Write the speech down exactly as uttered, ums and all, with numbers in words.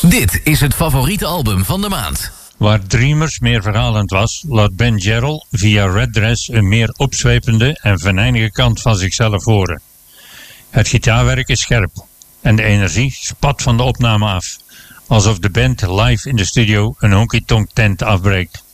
Dit is het favoriete album van de maand. Waar Dreamers meer verhalend was, laat Ben Jarrell via Red Dress een meer opzwepende en venijnige kant van zichzelf horen. Het gitaarwerk is scherp en de energie spat van de opname af, alsof de band live in de studio een honky-tonk tent afbreekt.